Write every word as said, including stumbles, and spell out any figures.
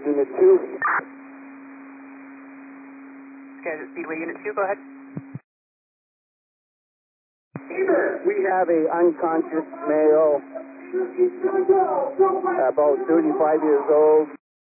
Unit two. Skagit Speedway Unit two, go ahead. We have a unconscious male, about thirty-five years old.